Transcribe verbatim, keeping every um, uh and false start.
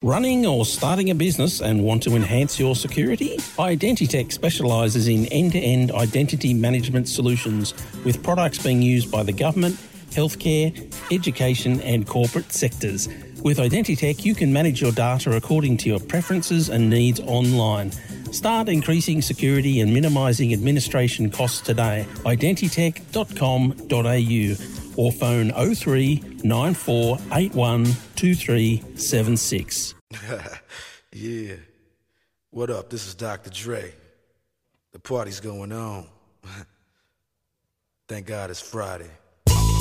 Running or starting a business and want to enhance your security? Identitech specialises in end-to-end identity management solutions with products being used by the government, healthcare, education and corporate sectors. With Identitech, you can manage your data according to your preferences and needs online. Start increasing security and minimising administration costs today. identitech dot com dot a u or phone oh three nine four eight one two three seven six. Yeah. What up? This is Doctor Dre. The party's going on. Thank God it's Friday.